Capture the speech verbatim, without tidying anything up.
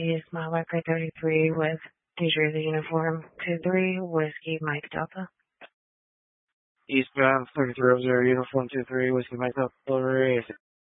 East Mile Marker thirty-three with New Jersey Uniform two three, Whiskey Mike Delta. Eastbound thirty-three oh zero, Uniform two three, Whiskey Mike Delta, delivery.